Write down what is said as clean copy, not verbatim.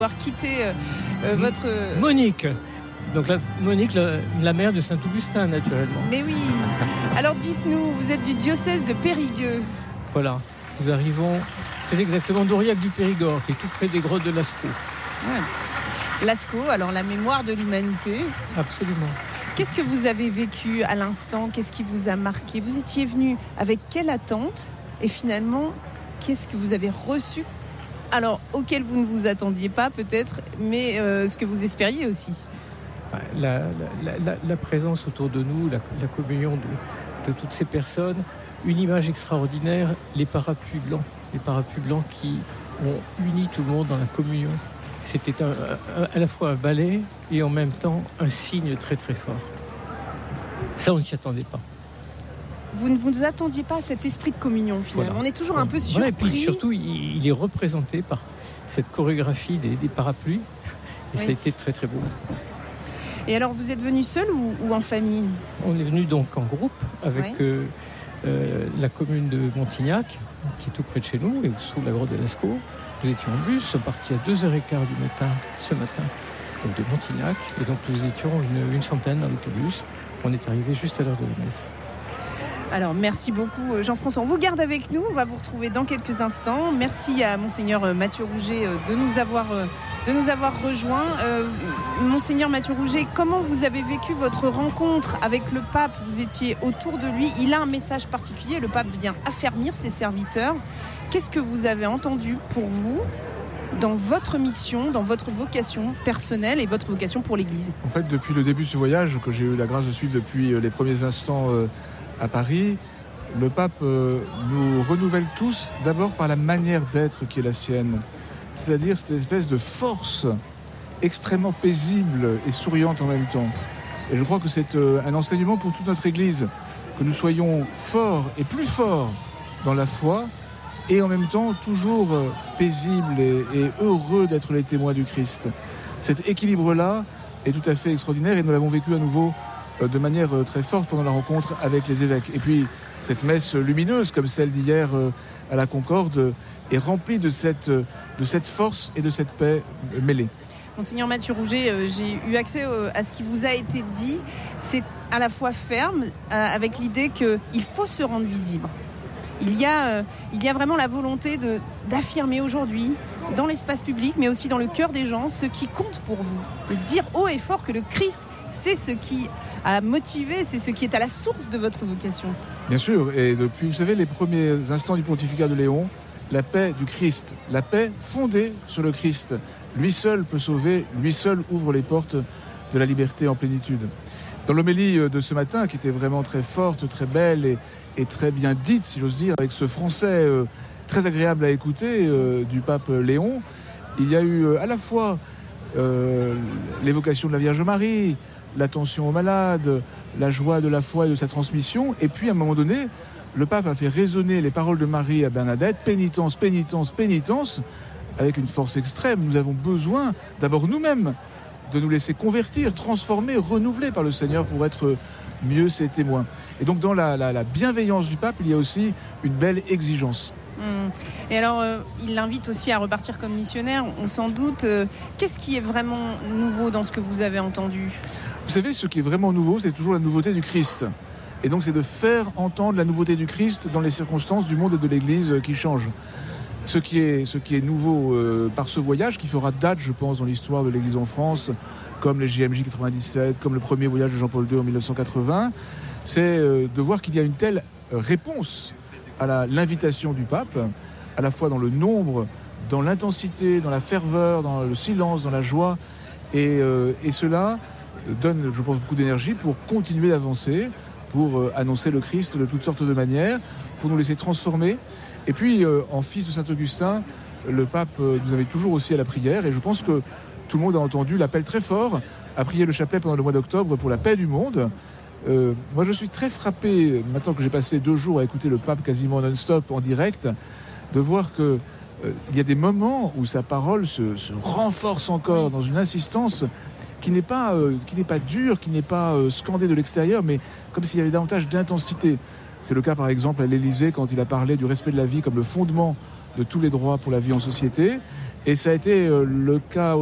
Avoir quitté votre... Monique. Donc Monique, la mère de Saint-Augustin, naturellement. Mais oui. Alors dites-nous, vous êtes du diocèse de Périgueux. Voilà, nous arrivons très exactement d'Aurillac du Périgord, qui est tout près des grottes de Lascaux. Ouais. Lascaux, alors la mémoire de l'humanité. Absolument. Qu'est-ce que vous avez vécu à l'instant? Qu'est-ce qui vous a marqué? Vous étiez venu avec quelle attente? Et finalement, qu'est-ce que vous avez reçu? Alors, auquel vous ne vous attendiez pas peut-être, mais ce que vous espériez aussi. La présence autour de nous, la communion de toutes ces personnes, une image extraordinaire, les parapluies blancs qui ont uni tout le monde dans la communion. C'était à la fois un balai et en même temps un signe très très fort. Ça, on ne s'y attendait pas. Vous ne vous attendiez pas à cet esprit de communion finalement. Voilà. On est toujours un peu surpris. Voilà, et puis surtout, il est représenté par cette chorégraphie des parapluies. Et oui. Ça a été très très beau. Et alors, vous êtes venu seul ou en famille? On est venu donc en groupe avec la commune de Montignac, qui est tout près de chez nous, et sous la grotte de Lascaux. Nous étions en bus, nous sommes partis à 2h15 du matin, ce matin, donc de Montignac. Et donc nous étions une centaine dans l'autobus. On est arrivé juste à l'heure de la messe. Alors, merci beaucoup Jean-François. On vous garde avec nous, on va vous retrouver dans quelques instants. Merci à Monseigneur Mathieu Rouget de nous avoir rejoints. Monseigneur Mathieu Rouget, comment vous avez vécu votre rencontre avec le pape? Vous étiez autour de lui, il a un message particulier, le pape vient affermir ses serviteurs. Qu'est-ce que vous avez entendu pour vous dans votre mission, dans votre vocation personnelle et votre vocation pour l'Église? En fait, depuis le début de ce voyage, que j'ai eu la grâce de suivre depuis les premiers instants à Paris, le pape nous renouvelle tous d'abord par la manière d'être qui est la sienne, c'est-à-dire cette espèce de force extrêmement paisible et souriante en même temps. Et je crois que c'est un enseignement pour toute notre Église, que nous soyons forts et plus forts dans la foi et en même temps toujours paisibles et heureux d'être les témoins du Christ. Cet équilibre-là est tout à fait extraordinaire et nous l'avons vécu à nouveau de manière très forte pendant la rencontre avec les évêques. Et puis, cette messe lumineuse, comme celle d'hier à la Concorde, est remplie de cette force et de cette paix mêlée. Monseigneur Mathieu Rouget, j'ai eu accès à ce qui vous a été dit. C'est à la fois ferme, avec l'idée qu'il faut se rendre visible. Il y a vraiment la volonté d'affirmer aujourd'hui, dans l'espace public, mais aussi dans le cœur des gens, ce qui compte pour vous. De dire haut et fort que le Christ, c'est ce qui a motivé, c'est ce qui est à la source de votre vocation. Bien sûr, et depuis, vous savez, les premiers instants du pontificat de Léon, la paix du Christ, la paix fondée sur le Christ. Lui seul peut sauver, lui seul ouvre les portes de la liberté en plénitude. Dans l'homélie de ce matin, qui était vraiment très forte, très belle et très bien dite, si j'ose dire, avec ce français très agréable à écouter du pape Léon, il y a eu à la fois l'évocation de la Vierge Marie, l'attention aux malades, la joie de la foi et de sa transmission. Et puis, à un moment donné, le pape a fait résonner les paroles de Marie à Bernadette, pénitence, pénitence, pénitence, avec une force extrême. Nous avons besoin, d'abord nous-mêmes, de nous laisser convertir, transformer, renouveler par le Seigneur pour être mieux ses témoins. Et donc, dans la bienveillance du pape, il y a aussi une belle exigence. Et alors, il l'invite aussi à repartir comme missionnaire, on s'en doute. Qu'est-ce qui est vraiment nouveau dans ce que vous avez entendu ? Vous savez, ce qui est vraiment nouveau, c'est toujours la nouveauté du Christ. Et donc, c'est de faire entendre la nouveauté du Christ dans les circonstances du monde et de l'Église qui changent. Ce qui est nouveau par ce voyage, qui fera date, je pense, dans l'histoire de l'Église en France, comme les JMJ 97, comme le premier voyage de Jean-Paul II en 1980, c'est de voir qu'il y a une telle réponse à l'invitation du pape, à la fois dans le nombre, dans l'intensité, dans la ferveur, dans le silence, dans la joie. Et cela donne, je pense, beaucoup d'énergie pour continuer d'avancer, pour annoncer le Christ de toutes sortes de manières, pour nous laisser transformer. Et puis, en fils de Saint-Augustin, le pape nous avait toujours aussi à la prière. Et je pense que tout le monde a entendu l'appel très fort à prier le chapelet pendant le mois d'octobre pour la paix du monde. Moi, je suis très frappé, maintenant que j'ai passé 2 jours à écouter le pape quasiment non-stop en direct, de voir qu'il y a des moments où sa parole se renforce encore dans une insistance qui n'est pas dure, qui n'est pas scandée de l'extérieur, mais comme s'il y avait davantage d'intensité. C'est le cas, par exemple, à l'Élysée, quand il a parlé du respect de la vie comme le fondement de tous les droits pour la vie en société. Et ça a été le cas